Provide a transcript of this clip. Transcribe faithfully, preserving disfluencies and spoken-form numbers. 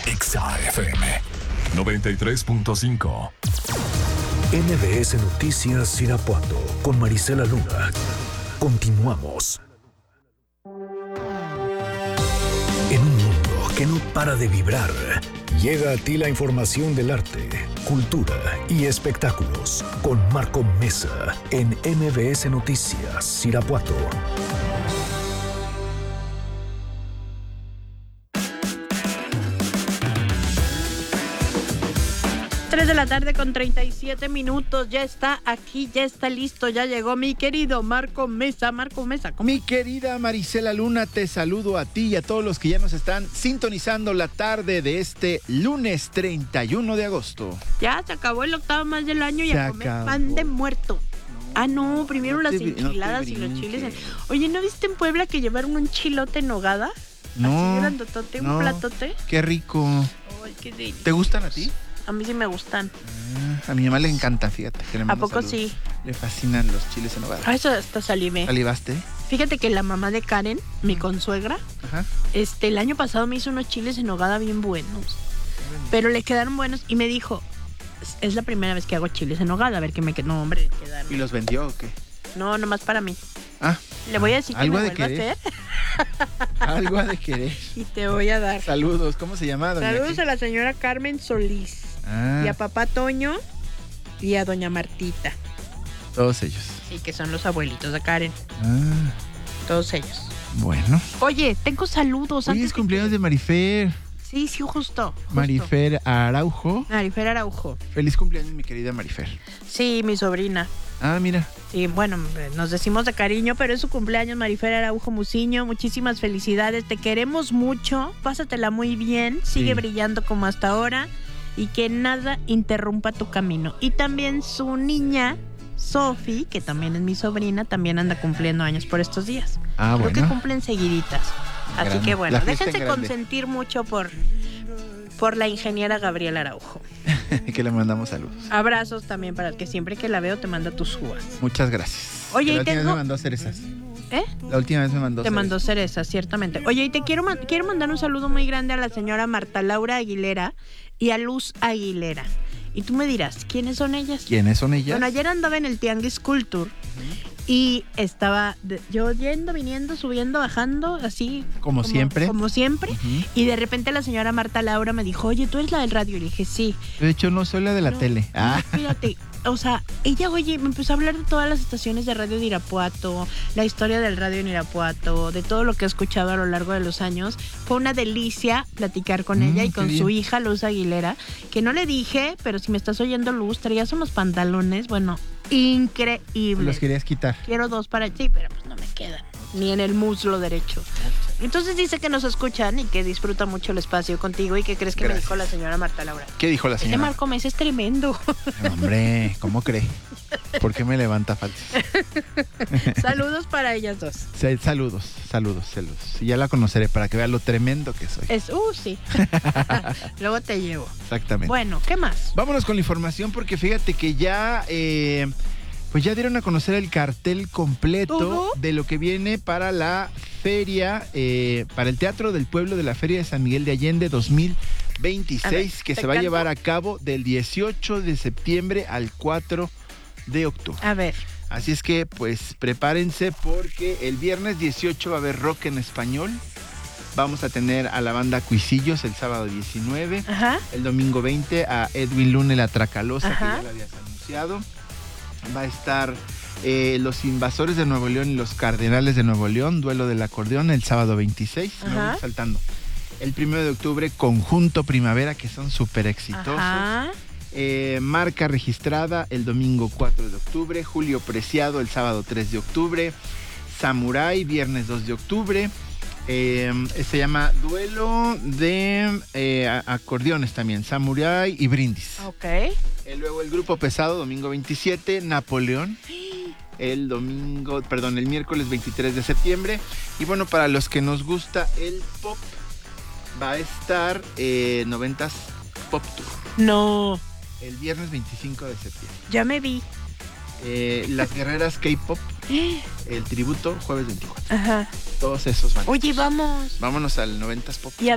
Exa F M noventa y tres punto cinco. N B S Noticias Irapuato con Marisela Luna. Continuamos. En un mundo que no para de vibrar, llega a ti la información del arte, cultura y espectáculos con Marco Mesa en N B S Noticias Irapuato. tres de la tarde con treinta y siete minutos, ya está aquí, ya está listo, ya llegó mi querido Marco Mesa. Marco Mesa, ¿cómo? Mi querida Marisela Luna, te saludo a ti y a todos los que ya nos están sintonizando la tarde de este lunes treinta y uno de agosto. Ya se acabó el octavo más del año y Se a comer acabó. pan de muerto. Ah, no, primero No las te brin- enchiladas no te y los brinques. chiles. Oye, ¿no viste en Puebla que llevaron un chilote en nogada? No, Así grandotote, un no. platote. Qué rico. Ay, qué delicia. ¿Te gustan a ti? A mí sí me gustan. Ah, a mi mamá le encanta, fíjate. que le ¿A mando poco saludos. sí? Le fascinan los chiles en nogada. Ah, eso hasta salivé. ¿Salivaste? Fíjate que la mamá de Karen, mi consuegra, Ajá. este, el año pasado me hizo unos chiles en nogada bien buenos. Pero le quedaron buenos y me dijo, "Es- es la primera vez que hago chiles en nogada, a ver qué me quedó, no, hombre, quedaron. ¿Y los vendió o qué? No, nomás para mí. Ah, Le voy a decir que algo me de vuelva a querer. hacer algo ha de querer. y te voy a dar. Saludos, ¿cómo se llama, doña Saludos qué? a la señora Carmen Solís Ah, y a papá Toño y a doña Martita. todos ellos. Sí, que son los abuelitos de Karen, Ah, todos ellos. bueno. Oye, tengo saludos. Hoy antes es de cumpleaños que- de Marifer. Sí, sí, justo. justo. Marifer Araujo. Marifer Araujo. Feliz cumpleaños, mi querida Marifer. Sí, mi sobrina. Ah, mira. Sí, bueno, nos decimos de cariño, pero es su cumpleaños, Marifer Araujo Muciño. Muchísimas felicidades, te queremos mucho, pásatela muy bien, sigue Sí. brillando como hasta ahora y que nada interrumpa tu camino. Y también su niña, Sofi, que también es mi sobrina, también anda cumpliendo años por estos días. Ah, Creo que bueno. cumplen seguiditas. Así Grande. que bueno, La fiesta en déjense grande. consentir mucho por, por la ingeniera Gabriela Araujo. Que le mandamos saludos. Abrazos también para que siempre que la veo te manda tus uvas. Muchas gracias. Oye, Que y la última vez tengo- me mandó cerezas. ¿Eh? La última vez me mandó Te cerezas. mandó cereza, ciertamente. Oye, y te quiero, ma- quiero mandar un saludo muy grande a la señora Marta Laura Aguilera y a Luz Aguilera. Y tú me dirás, ¿quiénes son ellas? ¿Quiénes son ellas? Bueno, ayer andaba en el Tianguis Culture y estaba de- yo yendo, viniendo, subiendo, bajando, así. Como siempre. Como siempre. Ujú. Y de repente la señora Marta Laura me dijo, oye, ¿tú eres la del radio? Y le dije, sí. De hecho, no soy la de la No, tele. Ah, Fíjate, o sea, ella, oye, me empezó a hablar de todas las estaciones de radio de Irapuato, la historia del radio en Irapuato, de todo lo que he escuchado a lo largo de los años. Fue una delicia platicar con Mm, ella y qué con bien. su hija Luz Aguilera, que no le dije, pero si me estás oyendo, Luz, traías unos pantalones, bueno, increíbles. los querías quitar. Quiero dos para ti, pero pues no me quedan, ni en el muslo derecho. Entonces dice que nos escuchan y que disfruta mucho el espacio contigo. ¿Y que crees que Gracias. me dijo la señora Marta Laura? ¿Qué dijo la Ese señora? Marco Mesa es tremendo. Hombre, ¿cómo cree? ¿Por qué me levanta faltas? Saludos para ellas dos. Sí, Saludos, saludos, saludos. Y ya la conoceré para que vea lo tremendo que soy. Es, uh, sí. Luego te llevo. Exactamente. Bueno, ¿qué más? Vámonos con la información porque fíjate que ya, eh, pues ya dieron a conocer el cartel completo ¿Todo? de lo que viene para la feria, eh, para el Teatro del Pueblo de la Feria de San Miguel de Allende dos mil veintiséis, A ver, que ¿te se va a canto? llevar a cabo del dieciocho de septiembre al cuatro de octubre. A ver. Así es que, pues, prepárense porque el viernes dieciocho va a haber rock en español. Vamos a tener a la banda Cuisillos el sábado diecinueve. Ajá. El domingo veinte a Edwin Luna la Tracalosa, Ajá. que ya lo habías anunciado. Va a estar eh, Los Invasores de Nuevo León y Los Cardenales de Nuevo León, Duelo del Acordeón, el sábado veintiséis. Me Ajá. voy saltando. El primero de octubre, Conjunto Primavera, que son súper exitosos. Ajá. Eh, marca registrada el domingo cuatro de octubre, Julio Preciado el sábado tres de octubre, Samurai viernes dos de octubre, eh, se llama Duelo de eh, a- Acordeones también, Samurai y Brindis. Ok. Eh, luego el Grupo Pesado, domingo veintisiete, Napoleón. El domingo, perdón, el miércoles veintitrés de septiembre. Y bueno, para los que nos gusta el pop, va a estar eh, noventas Pop Tour. No. El viernes veinticinco de septiembre. Ya me vi. Eh, las guerreras K-Pop, el tributo, jueves veinticuatro. Ajá. Todos esos van. Oye, vamos. Vámonos al noventas Pop. Y